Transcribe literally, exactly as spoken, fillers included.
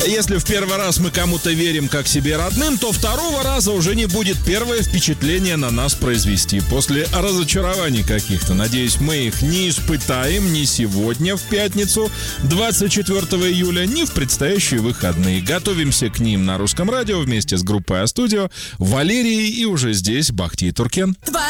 Если в первый раз мы кому-то верим как себе родным, то второго раза уже не будет первое впечатление на нас произвести. После разочарований каких-то, надеюсь, мы их не испытаем ни сегодня, в пятницу, двадцать четвёртого июля, ни в предстоящие выходные. Готовимся к ним на Русском радио вместе с группой А-студио, Валерией и уже здесь Бахти и Туркен.